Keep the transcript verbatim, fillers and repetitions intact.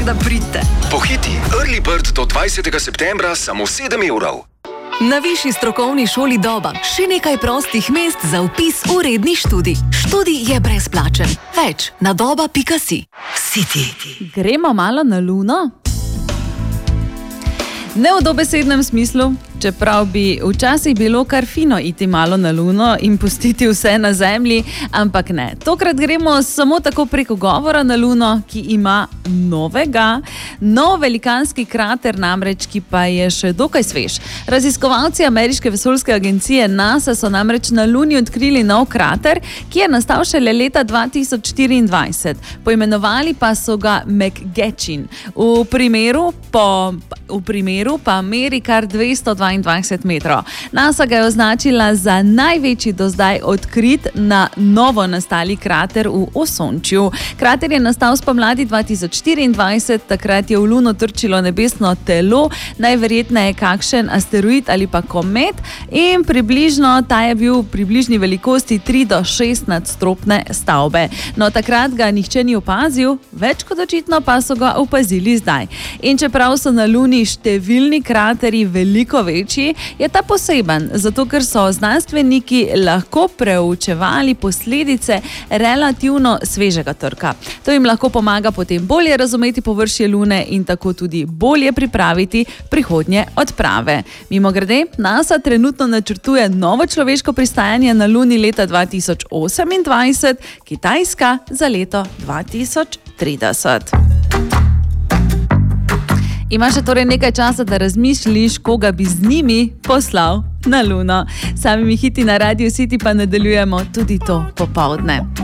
Tako da pridite. Pohiti, Early Bird do dvajsetega septembra samo sedem evrov. Na Višji strokovni šoli Doba še nekaj prostih mest za vpis v redni študij. Študij je brezplačen. Več na doba pika si. City. Gremo malo na Luno? Ne v dobesednem smislu, čeprav bi včasih bilo kar fino iti malo na Luno in pustiti vse na Zemlji, ampak ne. Tokrat gremo samo tako preko govora na Luno, ki ima novega, nov velikanski krater namreč, ki pa je še dokaj svež. Raziskovalci ameriške vesoljske agencije NASA so namreč na Luni odkrili nov krater, ki je nastal šele leta dva tisoč štiriindvajset. Poimenovali pa so ga McGetchin. V primeru, po, v primeru pa meri kar dvesto dvaindvajset metrov. NASA ga je označila za največji do zdaj odkrit na novo nastali krater v Osončju. Krater je nastal spomladi dva tisoč štiriindvajset, takrat je v Luno trčilo nebesno telo, najverjetneje kakšen asteroid ali pa komet in približno ta je bil v približni velikosti tri do šest nadstropne stavbe. No, takrat ga nihče ni opazil, več kot očitno pa so ga opazili zdaj. In čeprav so na Luni številni krateri veliko večji, je ta poseben, zato ker so znanstveniki lahko preučevali posledice relativno svežega trka. To jim lahko pomaga potem bolje razumeti površje Lune in tako tudi bolje pripraviti prihodnje odprave. Mimogrede, NASA trenutno načrtuje novo človeško pristajanje na Luni leta dva tisoč osemindvajset, Kitajska za leto dva tisoč trideset. Imaš še torej nekaj časa, da razmišljiš, koga bi z njimi poslal na Luno. Samimi hiti na Radio City pa nadaljujemo tudi to popoldne.